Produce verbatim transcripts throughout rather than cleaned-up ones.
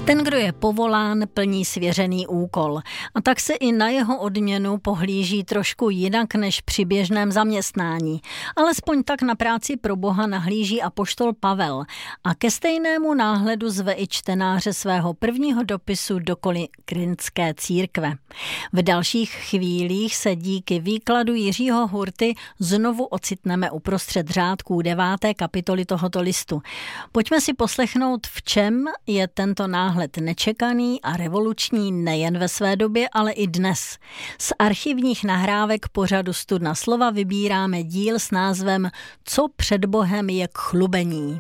Ten, kdo je povolán, plní svěřený úkol. A tak se i na jeho odměnu pohlíží trošku jinak než při běžném zaměstnání. Alespoň tak na práci pro Boha nahlíží apoštol Pavel. A ke stejnému náhledu zve i čtenáře svého prvního dopisu do Korinské církve. V dalších chvílích se díky výkladu Jiřího Hurty znovu ocitneme uprostřed řádků deváté kapitoly tohoto listu. Pojďme si poslechnout, v čem je tento náhled nečekaný a revoluční nejen ve své době, ale i dnes. Z archivních nahrávek pořadu Studna slova vybíráme díl s názvem Co před Bohem je k chlubení.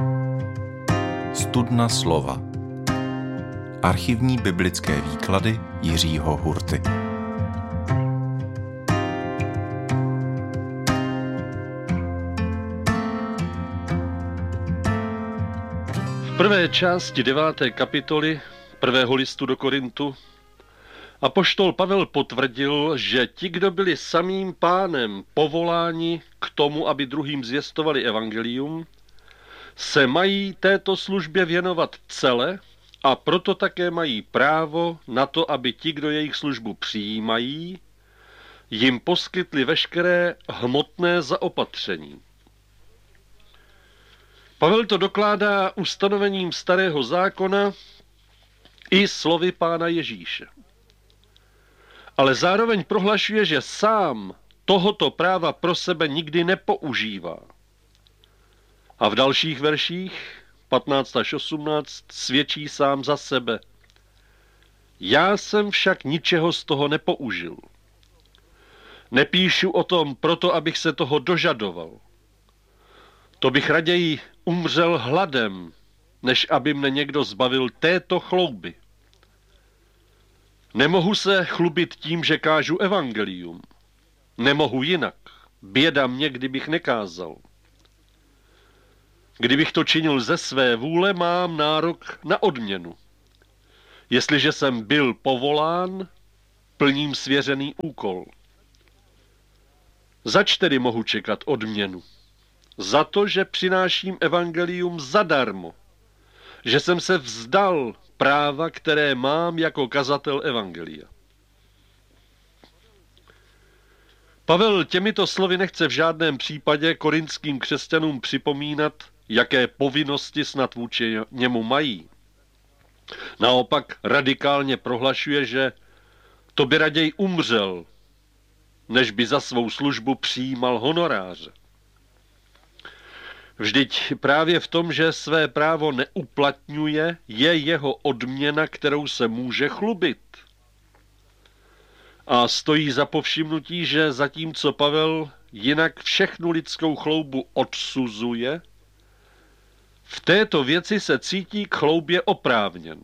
Studna slova. Archivní biblické výklady Jiřího Hurty. V prvé části deváté kapitoly prvého listu do Korintu apoštol Pavel potvrdil, že ti, kdo byli samým Pánem povoláni k tomu, aby druhým zvěstovali evangelium, se mají této službě věnovat cele a proto také mají právo na to, aby ti, kdo jejich službu přijímají, jim poskytli veškeré hmotné zaopatření. Pavel to dokládá ustanovením starého zákona i slovy Pána Ježíše. Ale zároveň prohlašuje, že sám tohoto práva pro sebe nikdy nepoužívá. A v dalších verších, patnáct až osmnáct, svědčí sám za sebe. Já jsem však ničeho z toho nepoužil. Nepíšu o tom proto, abych se toho dožadoval. To bych raději umřel hladem, než aby mne někdo zbavil této chlouby. Nemohu se chlubit tím, že kážu evangelium. Nemohu jinak. Běda mě, kdybych nekázal. Kdybych to činil ze své vůle, mám nárok na odměnu. Jestliže jsem byl povolán, plním svěřený úkol. Zač tedy mohu čekat odměnu? Za to, že přináším evangelium zadarmo, že jsem se vzdal práva, které mám jako kazatel evangelia. Pavel těmito slovy nechce v žádném případě korinským křesťanům připomínat, jaké povinnosti snad vůči němu mají. Naopak radikálně prohlašuje, že to by raději umřel, než by za svou službu přijímal honoráře. Vždyť právě v tom, že své právo neuplatňuje, je jeho odměna, kterou se může chlubit. A stojí za povšimnutí, že zatímco Pavel jinak všechnu lidskou chloubu odsuzuje, v této věci se cítí k chloubě oprávněn.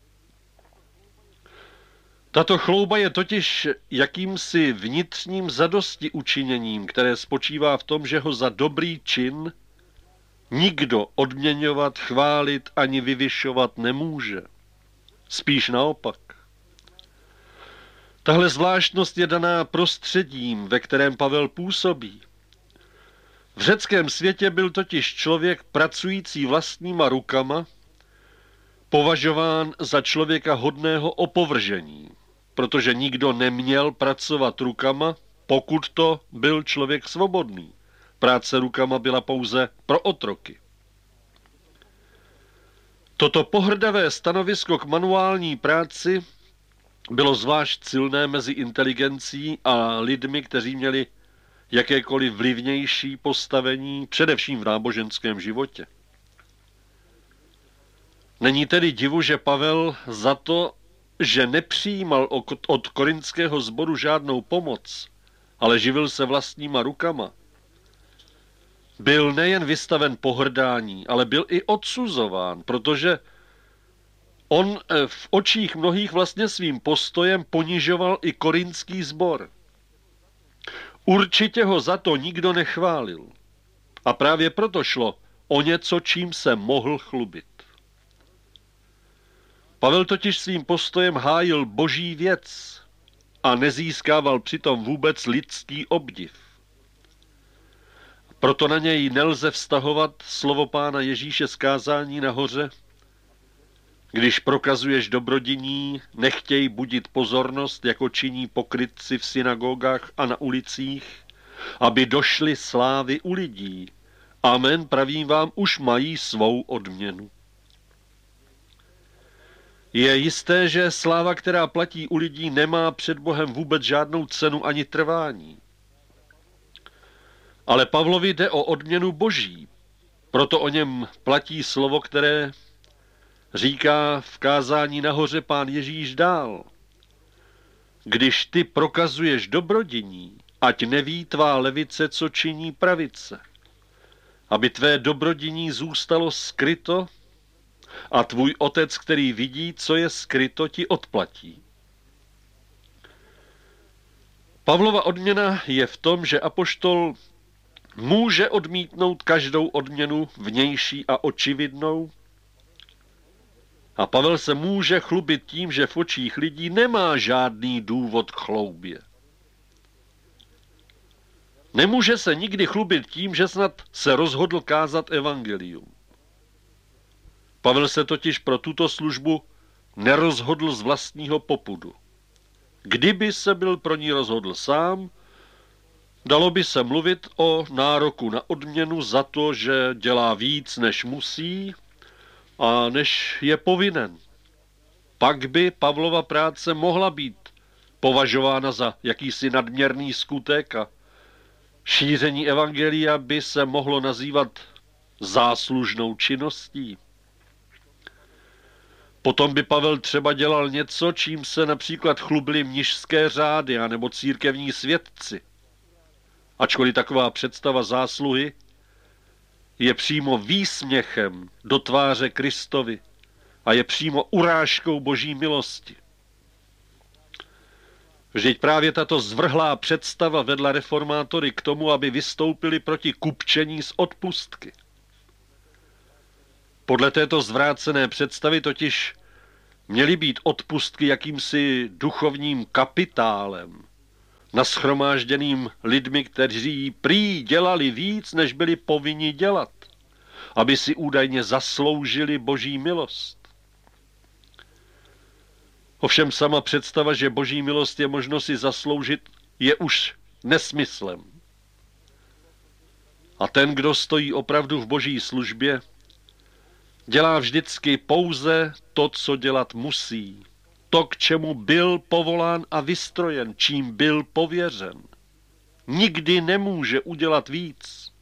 Tato chlouba je totiž jakýmsi vnitřním zadosti učiněním, které spočívá v tom, že ho za dobrý čin nikdo odměňovat, chválit ani vyvyšovat nemůže. Spíš naopak. Tahle zvláštnost je daná prostředím, ve kterém Pavel působí. V řeckém světě byl totiž člověk pracující vlastníma rukama považován za člověka hodného opovržení, protože nikdo neměl pracovat rukama, pokud to byl člověk svobodný. Práce rukama byla pouze pro otroky. Toto pohrdavé stanovisko k manuální práci bylo zvlášť silné mezi inteligencí a lidmi, kteří měli jakékoliv vlivnější postavení, především v náboženském životě. Není tedy divu, že Pavel za to, že nepřijímal od korinského sboru žádnou pomoc, ale živil se vlastníma rukama, byl nejen vystaven pohrdání, ale byl i odsuzován, protože on v očích mnohých vlastně svým postojem ponižoval i korinský sbor. Určitě ho za to nikdo nechválil. A právě proto šlo o něco, čím se mohl chlubit. Pavel totiž svým postojem hájil boží věc a nezískával přitom vůbec lidský obdiv. Proto na něj nelze vztahovat slovo Pána Ježíše z kázání nahoře. Když prokazuješ dobrodiní, nechtěj budit pozornost, jako činí pokrytci v synagogách a na ulicích, aby došly slávy u lidí. Amen, pravím vám, už mají svou odměnu. Je jisté, že sláva, která platí u lidí, nemá před Bohem vůbec žádnou cenu ani trvání. Ale Pavlovi jde o odměnu boží, proto o něm platí slovo, které říká v kázání nahoře pán Ježíš dál. Když ty prokazuješ dobrodiní, ať neví tvá levice, co činí pravice, aby tvé dobrodiní zůstalo skryto a tvůj otec, který vidí, co je skryto, ti odplatí. Pavlova odměna je v tom, že apoštol může odmítnout každou odměnu vnější a očividnou, a Pavel se může chlubit tím, že v očích lidí nemá žádný důvod k chloubě. Nemůže se nikdy chlubit tím, že snad se rozhodl kázat evangelium. Pavel se totiž pro tuto službu nerozhodl z vlastního popudu. Kdyby se byl pro ní rozhodl sám, dalo by se mluvit o nároku na odměnu za to, že dělá víc, než musí a než je povinen. Pak by Pavlova práce mohla být považována za jakýsi nadměrný skutek a šíření evangelia by se mohlo nazývat záslužnou činností. Potom by Pavel třeba dělal něco, čím se například chlubily mnišské řády anebo církevní svědci. Ačkoliv taková představa zásluhy je přímo výsměchem do tváře Kristovi a je přímo urážkou boží milosti. Vždyť právě tato zvrhlá představa vedla reformátory k tomu, aby vystoupili proti kupčení s odpustky. Podle této zvrácené představy totiž měly být odpustky jakýmsi duchovním kapitálem, nashromážděným lidmi, kteří prý dělali víc, než byli povinni dělat, aby si údajně zasloužili boží milost. Ovšem sama představa, že boží milost je možno si zasloužit, je už nesmyslem. A ten, kdo stojí opravdu v boží službě, dělá vždycky pouze to, co dělat musí. To, k čemu byl povolán a vystrojen, čím byl pověřen. Nikdy nemůže udělat víc.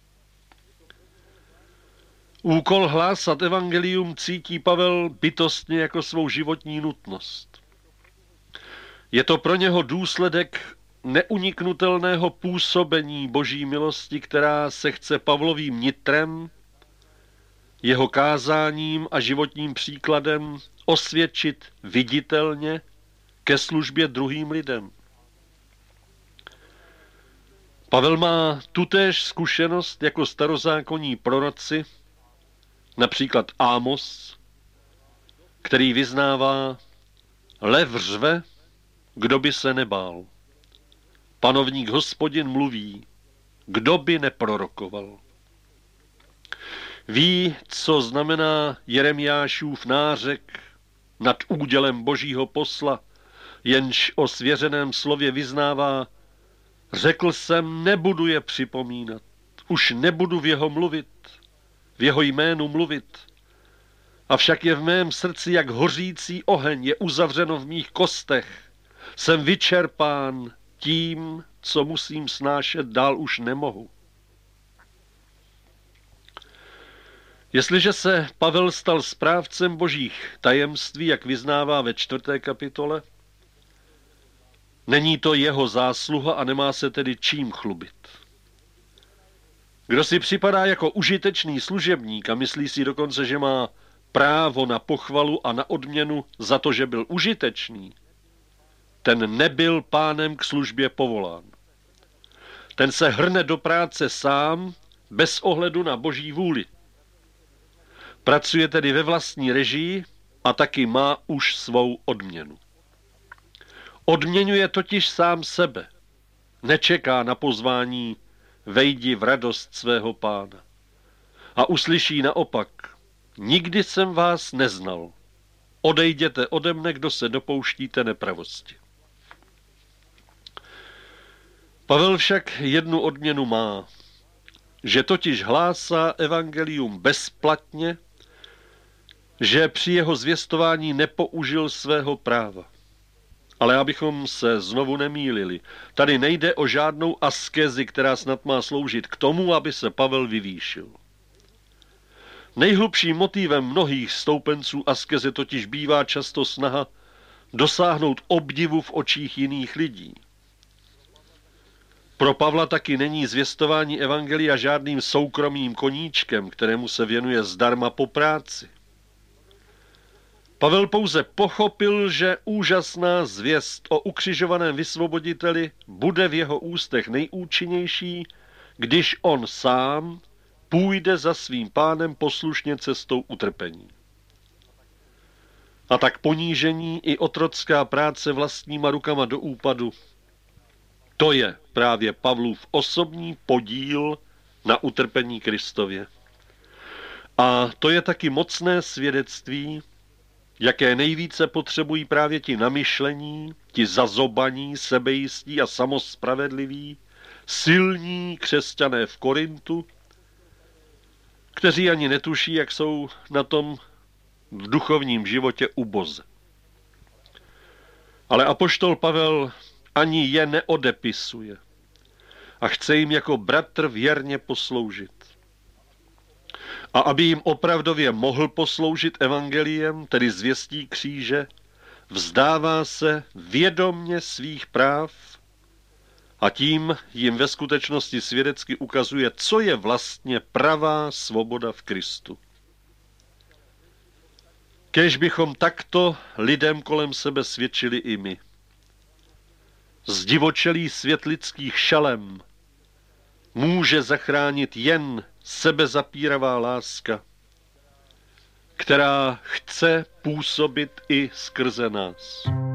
Úkol hlásat evangelium cítí Pavel bytostně jako svou životní nutnost. Je to pro něho důsledek neuniknutelného působení boží milosti, která se chce Pavlovým nitrem, jeho kázáním a životním příkladem osvědčit viditelně ke službě druhým lidem. Pavel má tutéž zkušenost jako starozákonní proroci, například Ámos, který vyznává: lev řve, kdo by se nebál. Panovník Hospodin mluví, kdo by neprorokoval. Ví, co znamená Jeremiášův nářek nad údělem božího posla, jenž o svěřeném slově vyznává: řekl jsem, nebudu je připomínat, už nebudu v jeho mluvit, v jeho jménu mluvit. Avšak je v mém srdci jak hořící oheň, je uzavřeno v mých kostech. Jsem vyčerpán tím, co musím snášet, dál už nemohu. Jestliže se Pavel stal správcem božích tajemství, jak vyznává ve čtvrté kapitole, není to jeho zásluha a nemá se tedy čím chlubit. Kdo si připadá jako užitečný služebník a myslí si dokonce, že má právo na pochvalu a na odměnu za to, že byl užitečný, ten nebyl pánem k službě povolán. Ten se hrne do práce sám, bez ohledu na boží vůli. Pracuje tedy ve vlastní režii a taky má už svou odměnu. Odměňuje totiž sám sebe. Nečeká na pozvání vejdi v radost svého pána. A uslyší naopak: nikdy jsem vás neznal. Odejděte ode mne, kdo se dopouštíte nepravosti. Pavel však jednu odměnu má, že totiž hlásá evangelium bezplatně, že při jeho zvěstování nepoužil svého práva. Ale abychom se znovu nemýlili, tady nejde o žádnou askezi, která snad má sloužit k tomu, aby se Pavel vyvýšil. Nejhlubším motivem mnohých stoupenců askeze totiž bývá často snaha dosáhnout obdivu v očích jiných lidí. Pro Pavla taky není zvěstování evangelia žádným soukromým koníčkem, kterému se věnuje zdarma po práci. Pavel pouze pochopil, že úžasná zvěst o ukřižovaném vysvoboditeli bude v jeho ústech nejúčinnější, když on sám půjde za svým pánem poslušně cestou utrpení. A tak ponížení i otrocká práce vlastníma rukama do úpadu, to je právě Pavlův osobní podíl na utrpení Kristově. A to je taky mocné svědectví, jaké nejvíce potřebují právě ti namyšlení, ti zazobaní, sebejistí a samospravedliví, silní křesťané v Korintu, kteří ani netuší, jak jsou na tom v duchovním životě uboze. Ale apoštol Pavel ani je neodepisuje a chce jim jako bratr věrně posloužit. A aby jim opravdově mohl posloužit evangeliem, tedy zvěstí kříže, vzdává se vědomně svých práv a tím jim ve skutečnosti svědecky ukazuje, co je vlastně pravá svoboda v Kristu. Kéž bychom takto lidem kolem sebe svědčili i my. Zdivočelý svět lidských šalem může zachránit jen sebezapíravá láska, která chce působit i skrze nás.